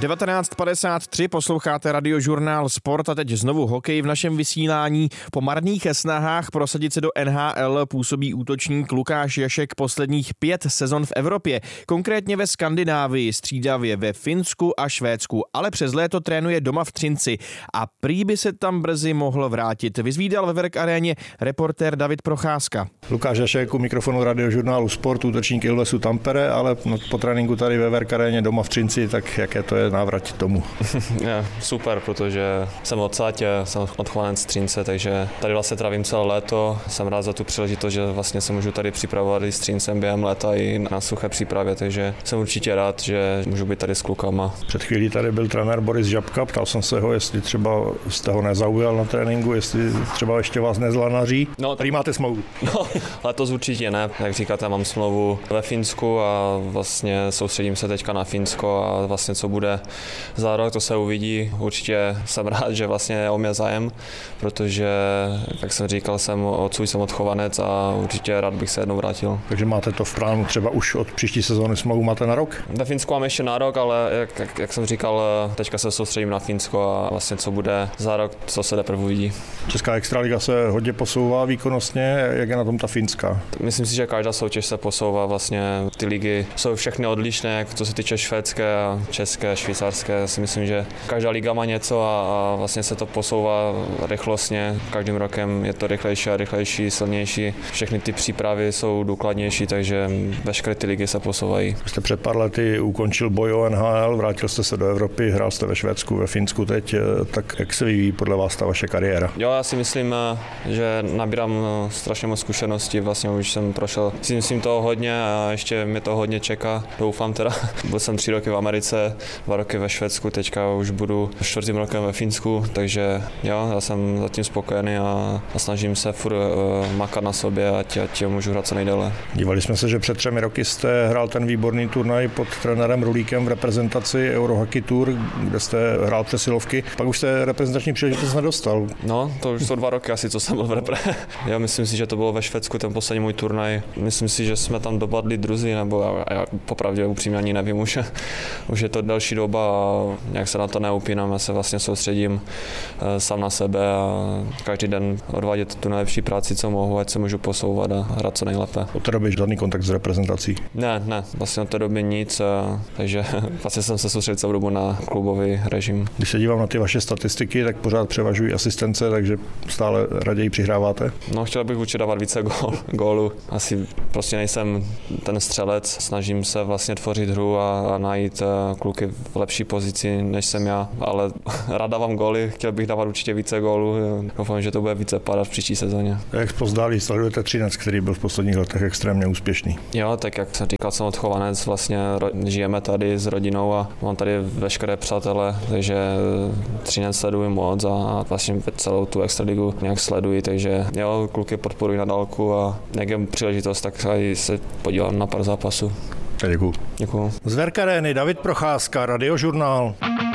19:53 posloucháte Radiožurnál Sport a teď znovu hokej v našem vysílání. Po marných snahách prosadit se do NHL působí útočník Lukáš Jašek posledních 5 sezon v Evropě, konkrétně ve Skandinávii, střídavě ve Finsku a Švédsku, ale přes léto trénuje doma v Třinci a prý by se tam brzy mohl vrátit. Vyzvídal ve Werk Aréně reportér David Procházka. Lukáš Jašek u mikrofonu Radiožurnálu Sport, útočník Ilvesu Tampere, ale po tréninku tady ve Werk Aréně doma v Třinci, tak jaké to je návrat tomu? Je super, protože jsem odsaď, jsem odchovanec z Třince, takže tady vlastně trávím celé léto. Jsem rád za tu příležitost, že vlastně se můžu tady připravovat i s Třincem během léta i na suché přípravě, takže jsem určitě rád, že můžu být tady s klukama. Před chvílí tady byl trenér Boris Žabka, ptal jsem se ho, jestli třeba jste ho nezaujal na tréninku, jestli třeba ještě vás nezlanaří. No, tady máte smlouvu. No, letos určitě ne, jak říkáte, mám smlouvu ve Finsku a vlastně soustředím se teďka na Finsko a vlastně co bude za rok, to se uvidí. Určitě jsem rád, že vlastně je o mě zájem, protože, jak jsem říkal, jsem odchovanec a určitě rád bych se jednou vrátil. Takže máte to v plánu třeba už od příští sezóny smlouvu máte na rok? Ve Finsku mám ještě na rok, ale jak jsem říkal, teďka se soustředím na Finsko a vlastně co bude za rok, co se teprve uvidí. Česká extraliga se hodně posouvá výkonnostně, jak je na tom ta finská? Myslím si, že každá soutěž se posouvá, vlastně ty ligy jsou všechny odlišné, jak co se týče švédské, české, švýcarské. Si myslím, že každá liga má něco a vlastně se to posouvá rychlostně. Každým rokem je to rychlejší a rychlejší, silnější. Všechny ty přípravy jsou důkladnější, takže veškeré ty ligy se posouvají. Jste před pár lety ukončil boj o NHL, vrátil jste se do Evropy, hrál jste ve Švédsku, ve Finsku teď, tak jak se vyvíjí podle vás ta vaše kariéra? Jo, já si myslím, že nabírám strašně moc zkušeností, vlastně už jsem prošel si myslím toho hodně a ještě mě to hodně čeká, doufám teda. Byl jsem 3 roky v Americe, 2 roky ve Švédsku, teďka už budu 4. rokem ve Finsku, takže jo, já jsem zatím spokojený a snažím se furt makat na sobě, ať můžu hrát co nejdéle. Dívali jsme se, že před 3 roky jste hrál ten výborný turnaj pod trenérem Rulíkem v reprezentaci Eurohockey Tour, kde jste hrál přesilovky, pak už jste reprezentační příležitost nedostal. No, to už jsou 2 roky asi, co jsem byl v repre. Já myslím si, že to bylo ve Švédsku ten poslední můj turnaj. Myslím si, že jsme tam dopadli druzí, nebo já popravdě upřímně ani nevím, už je to další doba a nějak se na to neupínám, já se vlastně soustředím sám na sebe a každý den odvádět tu nejlepší práci, co mohu, ať se můžu posouvat a hrát co nejlépe. Od té doby žádný kontakt s reprezentací? Ne, vlastně od té doby nic, takže vlastně jsem se soustředil celou dobu na klubový režim. Když se dívám na ty vaše statistiky, tak pořád převažují asistence, takže stále raději přihráváte? No, chtěl bych určitě dávat více gólů. Asi prostě nejsem ten střelec, snažím se vlastně tvořit hru a najít kluky v lepší pozici, než jsem já, ale rád dávám góly, chtěl bych dávat určitě více gólů, doufám, že to bude více padat v příští sezóně. Jak pozdáli sledujete Třinec, který byl v posledních letech extrémně úspěšný? Jo, tak jak jsem říkal, jsem odchovanec, vlastně žijeme tady s rodinou a mám tady veškeré přátele, takže Třinec sleduji moc a vlastně celou tu extraligu nějak sleduji, takže jo, kluky podporuji na dálku a jak je příležitost, tak se podívám na pár zápasů. Děkuju. Děkuju. Z Werk Arény David Procházka, Radiožurnál.